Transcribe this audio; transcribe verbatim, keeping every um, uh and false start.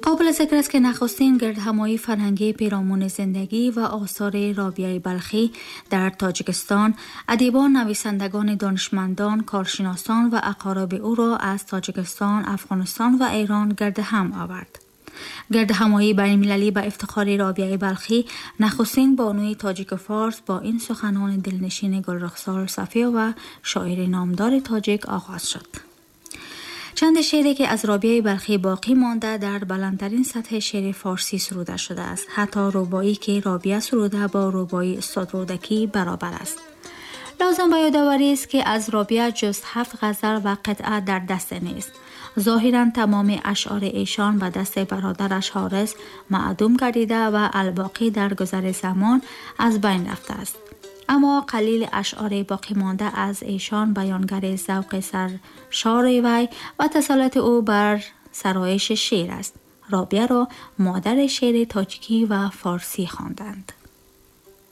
قابل ذکر است که نخستین گردهمایی فرهنگی پیرامون زندگی و آثار رابعه بلخی در تاجیکستان ادیبان، نویسندگان، دانشمندان، کارشناسان و اقارب او را از تاجیکستان، افغانستان و ایران گردهم آورد. گردهمایی بین‌المللی به افتخار رابعه بلخی نخستین بانوی تاجیک فارس با این سخنان دلنشین گلرخسار صفیه و شاعر نامدار تاجیک آغاز شد. چند شعری که از رابعه بلخی باقی مانده در بلندترین سطح شعر فارسی سروده شده است. حتی رباعی که رابعه سروده با رباعی استاد رودکی برابر است. لازم به یادآوری است که از رابعه جز هفت غزل و قطعه در دست نیست. ظاهراً تمام اشعار ایشان به دست برادرش حارث معدوم گردیده و الباقی در گذر زمان از بین رفته است. اما قلیل اشعار باقی مانده از ایشان بیانگر ذوق سرشار وی و تسلط او بر سرایش شعر است. رابعه را مادر شعر تاجیکی و فارسی خواندند.